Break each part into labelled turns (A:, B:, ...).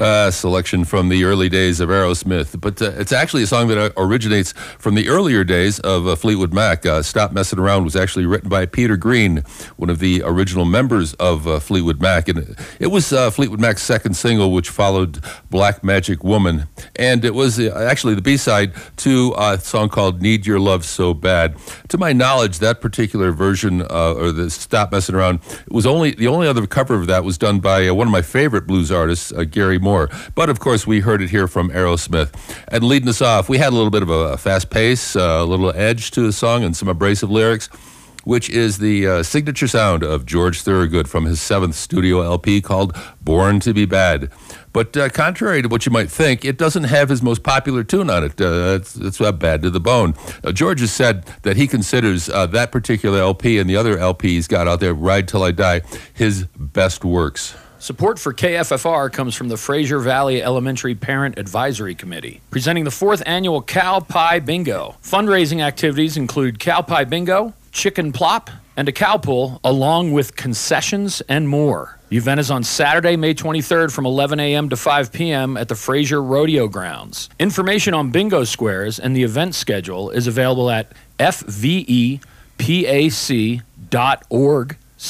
A: Selection from the early days of Aerosmith. But it's actually a song that originates from the earlier days of Fleetwood Mac. Stop Messing Around was actually written by Peter Green, one of the original members of Fleetwood Mac. And it was Fleetwood Mac's second single, which followed Black Magic Woman. And it was actually the B-side to a song called Need Your Love So Bad. To my knowledge, that particular version, or the Stop Messing Around, was the only other cover of that was done by one of my favorite blues artists, Gary Moore. But of course, we heard it here from Aerosmith. And leading us off, we had a little bit of a fast pace, a little edge to the song, and some abrasive lyrics, which is the signature sound of George Thorogood from his 7th studio LP called Born to Be Bad. But contrary to what you might think, it doesn't have his most popular tune on it. It's bad to the bone. George has said that he considers that particular LP and the other LP he's got out there, Ride Till I Die, his best works.
B: Support for KFFR comes from the Fraser Valley Elementary Parent Advisory Committee, presenting the 4th annual Cow Pie Bingo. Fundraising activities include Cow Pie Bingo, Chicken Plop, and a cow pull, along with concessions and more. The event is on Saturday, May 23rd from 11 a.m. to 5 p.m. at the Fraser Rodeo Grounds. Information on bingo squares and the event schedule is available at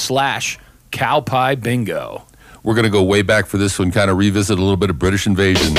B: fvepac.org/cowpiebingo.
A: We're going to go way back for this one, kind of revisit a little bit of British invasion.